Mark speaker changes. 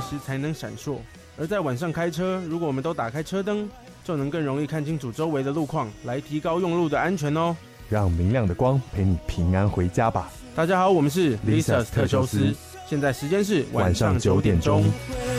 Speaker 1: 时才能闪烁。而在晚上开车，如果我们都打开车灯，就能更容易看清楚周围的路况，来提高用路的安全哦。
Speaker 2: 让明亮的光陪你平安回家吧。
Speaker 1: 大家好，我们是
Speaker 2: Lisa's 特修斯，
Speaker 1: 现在时间是
Speaker 2: 晚上9点钟。